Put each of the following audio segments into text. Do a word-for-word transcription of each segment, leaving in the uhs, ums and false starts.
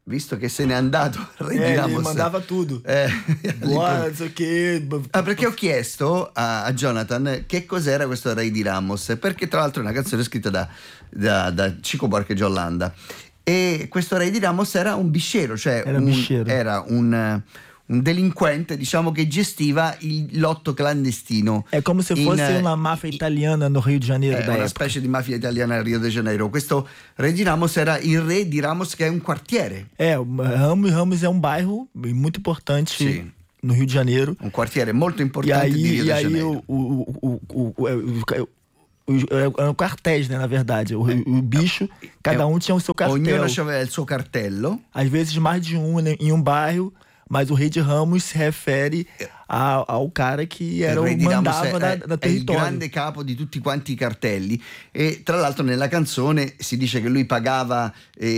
visto che se n'è andato il re É, di ele Ramos. mandava tudo. Eh, Boa, não sei o quê. Ah, perché ho chiesto a, a Jonathan che cos'era questo Re di Ramos, perché tra l'altro è una canzone scritta da, da, da Chico Buarque de Holanda, e questo Re di Ramos era un biscero, cioè Era un, biscero. era un, un delinquente, diciamo, che gestiva il lotto clandestino. É como se in- fosse uma máfia italiana no Rio de Janeiro È da una época. specie di mafia italiana a Rio de Janeiro. Questo Re di Ramos era il re di Ramos, che è un quartiere, É, o Ramos, Ramos é um bairro muito importante Sì. no Rio de Janeiro. un quartiere molto E importante di aí, Rio e de aí Janeiro. o, o, o, o, o, o, o, eram quartéis, né, na verdade. O, o bicho, cada um tinha o seu cartel. Ognuno aveva il suo cartello. Às vezes mais de um né, em um bairro, mas o rei de Ramos se refere a, ao cara que era Il re o di Ramos mandava è, da, è- da è il território. grande capo di tutti quanti i cartelli, e tra l'altro nella canzone si dice che lui pagava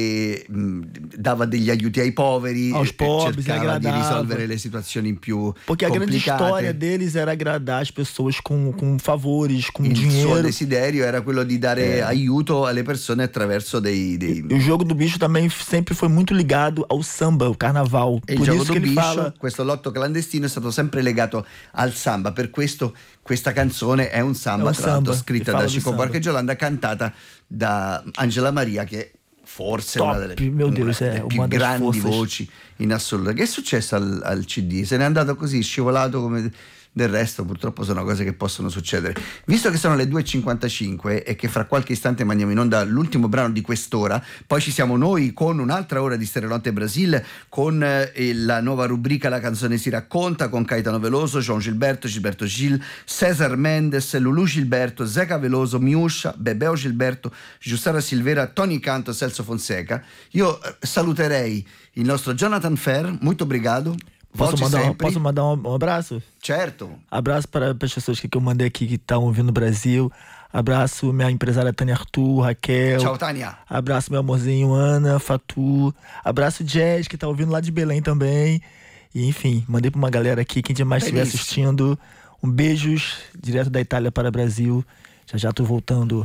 e mh, dava degli aiuti ai poveri, Aos e- e pobres, cercava di agradava. risolvere le situazioni in più Porque a grande complicate. história deles era agradar as pessoas com, com favores, com Il suo dinheiro. desiderio era quello di dare aiuto alle persone attraverso dei, dei... E o jogo do bicho também sempre foi muito ligado ao samba, ao carnaval. E il Por gioco isso do que ele biscio, fala. questo lotto clandestino, è stato sempre legato al samba. Per questo questa canzone è un samba, È un tra l'altro samba, scritta che fa da di Chico samba. Buarque de Holanda, cantata da Angela Maria, che forse è Top, una delle, mio Dio, una sì, delle una più delle grandi forze. voci in assoluto. Che è successo al, al C D? Se n'è andato così, scivolato come del resto. Purtroppo sono cose che possono succedere. Visto che sono le due e cinquantacinque e che fra qualche istante mandiamo in onda l'ultimo brano di quest'ora, poi ci siamo noi con un'altra ora di Stereonotte Brasil, con eh, la nuova rubrica La canzone si racconta, con Caetano Veloso, João Gilberto, Gilberto Gil, César Mendes, Lulu Gilberto, Zeca Veloso, Miuscia, Bebeo Gilberto, Giussara Silveira, Tony Canto, Celso Fonseca. Io eh, saluterei il nostro Jonathan Fer, muito obrigado. Posso Volte mandar, um, sempre. posso mandar um, um abraço? Certo. Abraço para, para as pessoas que, que eu mandei aqui que estão ouvindo no Brasil. Abraço minha empresária Tânia Arthur, Raquel. Ciao Tania. Abraço meu amorzinho Ana, Fatu. Abraço Jazz, que tá ouvindo lá de Belém também. E enfim, mandei pra uma galera aqui, quem demais estiver Belíssimo. assistindo. Um beijos direto da Itália para o Brasil. Já já tô voltando.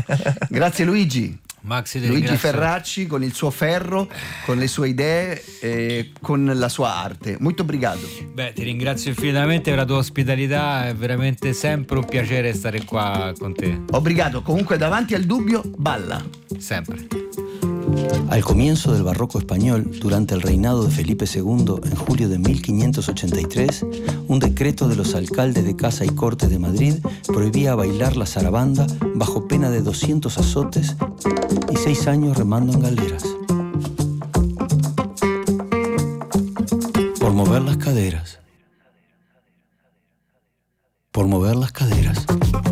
Grazie Luigi. Maxi, ti Luigi ringrazio. Ferracci con il suo ferro, con le sue idee e con la sua arte. Molto obrigado. Beh, ti ringrazio infinitamente per la tua ospitalità, è veramente sempre un piacere stare qua con te, Obrigado. Comunque davanti al dubbio, balla. sempre. Al comienzo del barroco español, durante el reinado de Felipe segundo, en julio de mil quinientos ochenta y tres, un decreto de los alcaldes de Casa y Corte de Madrid prohibía bailar la zarabanda bajo pena de doscientos azotes y seis años remando en galeras. Por mover las caderas. Por mover las caderas.